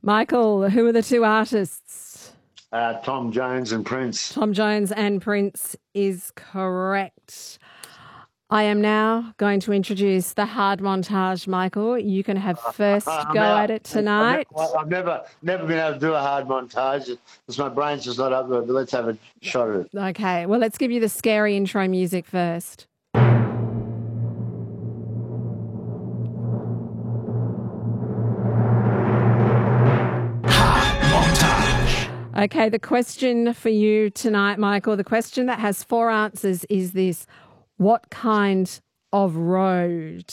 Michael, who are the two artists? Tom Jones and Prince. Tom Jones and Prince is correct. I am now going to introduce the hard montage, Michael. You can have first go at it tonight. I've never been able to do a hard montage because my brain's just not up to it, but let's have a shot at it. Okay, well, let's give you the scary intro music first. Okay, the question for you tonight, Michael, the question that has 4 answers is this. What kind of road